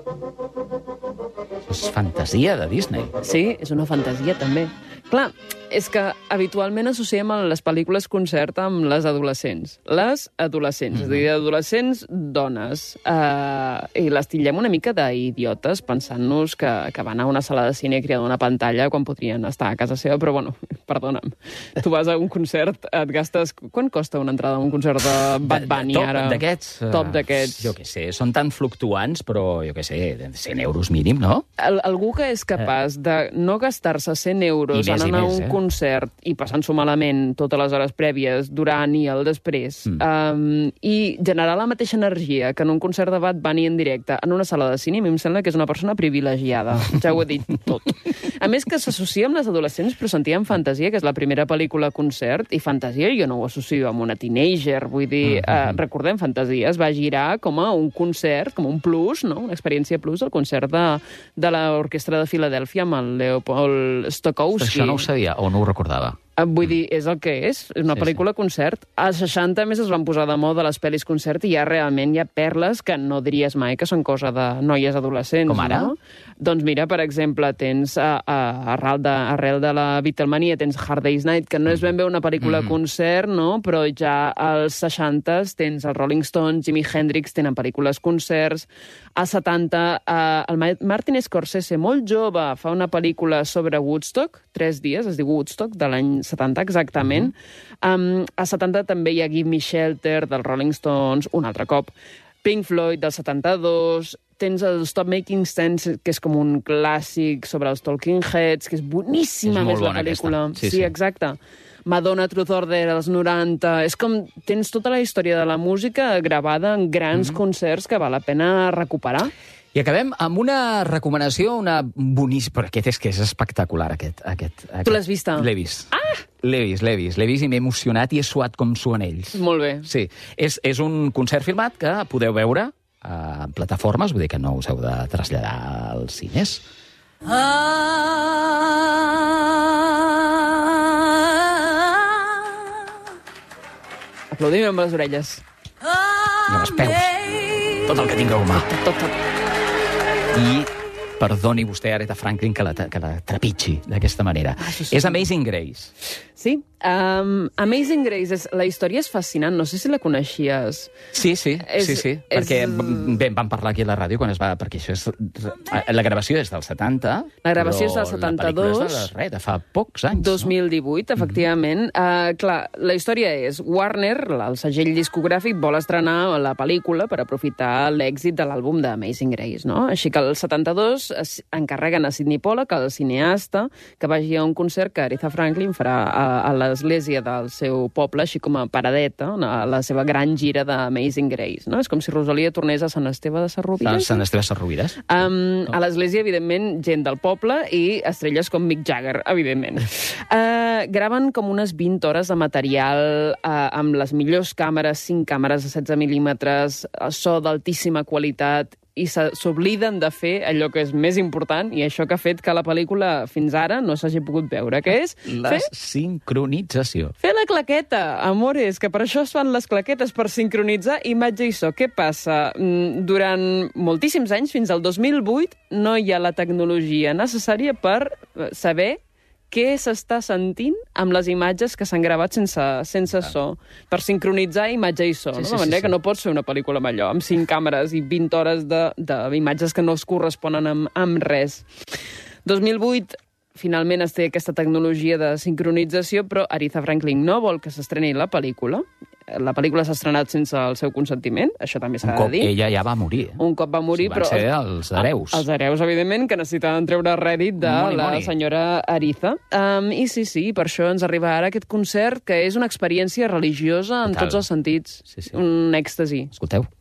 És fantasia de Disney. Sí, és una fantasia, també. Clar, és que habitualment associem les pel·lícules concert amb les adolescents. Les adolescents, és a dir, adolescents dones. I les titllem una mica d'idiotes, pensant-nos que van a una sala de cine criada una pantalla quan podrien estar a casa seva, però bueno, perdona'm. Tu vas a un concert, et gastes... Quan costa una entrada a un concert de Bad Bunny, ara? Top d'aquests. Jo què sé, són tan fluctuants, però jo què sé, 100 euros mínim, no? Algú que és capaç de no gastar-se 100 euros en anar a un concert i passant-s'ho malament totes les hores prèvies, durant i el després, i generar la mateixa energia que en un concert de Bad Bunny en directe en una sala de cine, a mi em sembla que és una persona privilegiada. Ja ho he dit tot. A més que s'associa amb les adolescents, però sentíem Fantasia, que és la primera pel·lícula concert, i Fantasia jo no ho associo amb una teenager, vull dir, recordem, Fantasia es va girar com a un concert, com un plus, no? Una experiència plus, el concert de l'Orquestra de Filadèlfia amb el Leopold Stokowski. Això no ho sabia, o no ho recordava. Vull dir, és el que és una pel·lícula concert. Als 60 més es van posar de moda les pel·lis concert i ja realment hi ha perles que no diries mai que són cosa de noies adolescents. Com ara? No? Doncs mira, per exemple, tens arrel de la Beatlemania, tens Hard Day's Night, que no és ben bé una pel·lícula concert, no? Però ja als 60 tens els Rolling Stones, Jimi Hendrix tenen pel·lícules concerts. Als 70, el Martin Scorsese, molt jove, fa una pel·lícula sobre Woodstock, 3 dies, es diu Woodstock, de l'any 70 exactament. A 70 també hi ha Give Me Shelter, dels Rolling Stones, un altre cop. Pink Floyd, del 72... Tens el Stop Making Sense, que és com un clàssic sobre els Talking Heads, que és boníssima, més la pel·lícula. Sí, exacte. Madonna, Truth Order, als 90... És com... Tens tota la història de la música gravada en grans concerts que val la pena recuperar. I acabem amb una recomanació, una boníssima... Però aquest és que és espectacular, aquest. Tu l'has vista? L'he vist. Ah! L'he vist i m'he emocionat i he suat com suen ells. Molt bé. Sí. És un concert filmat que podeu veure a plataformes, vull dir que no us heu de traslladar als cines. Aplaudim amb les orelles. I amb els peus. Tot el que tingueu mà. Tot. I perdoni vostè, Aretha Franklin, que la trepitgi d'aquesta manera. Sí. És Amazing Grace. Sí. Amazing Grace, la història és fascinant. No sé si la coneixies. Sí. Perquè, bé, vam parlar aquí a la ràdio quan es va... Perquè això és... La gravació és del 70. La gravació és del 72. La pel·lícula és de fa pocs anys. 2018, efectivament. Clar, la història és Warner, el segell discogràfic, vol estrenar la pel·lícula per aprofitar l'èxit de l'àlbum d'Amazing Grace, no? Així que el 72 encarreguen a Sidney Pollack, el cineasta, que vagi a un concert que Aretha Franklin farà a l'església del seu poble, així com a paradeta, a la seva gran gira d'Amazing Grace, no? És com si Rosalia tornés a Sant Esteve de Sarrovires. Sant Esteve de Sarrovires. A l'església, evidentment, gent del poble i estrelles com Mick Jagger, evidentment. Graven com unes 20 hores de material amb les millors càmeres, 5 càmeres de 16 mil·límetres, so d'altíssima qualitat, i s'obliden de fer allò que és més important i això que ha fet que la pel·lícula fins ara no s'hagi pogut veure, que és... La sincronització. Fer la claqueta, amores, que per això es fan les claquetes, per sincronitzar imatge i so. Què passa? Durant moltíssims anys, fins al 2008, no hi ha la tecnologia necessària per saber què s'està sentint amb les imatges que s'han gravat sense so, per sincronitzar imatge i so. De manera que no pots fer una pel·lícula amb allò, amb 5 càmeres i 20 hores d'imatges que no es corresponen amb res. 2008, finalment es té aquesta tecnologia de sincronització, però Aretha Franklin no vol que s'estreni la pel·lícula. La pel·lícula s'ha estrenat sense el seu consentiment, això també s'ha de dir. Ella ja va morir. Un cop va morir, però... Van ser els hereus. Els hereus, evidentment, que necessitaven treure rèdit de la senyora Aretha. I sí, per això ens arriba ara aquest concert, que és una experiència religiosa en tots els sentits. Un èxtasi. Escolteu.